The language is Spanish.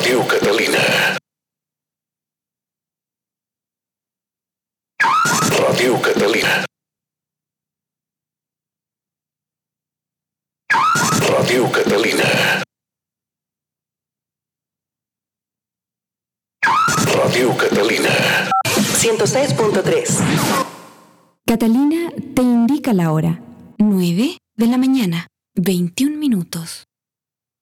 Radio Catalina. Radio Catalina. Radio Catalina. Radio Catalina. 106.3. Catalina te indica la hora. 9 de la mañana, 21 minutos.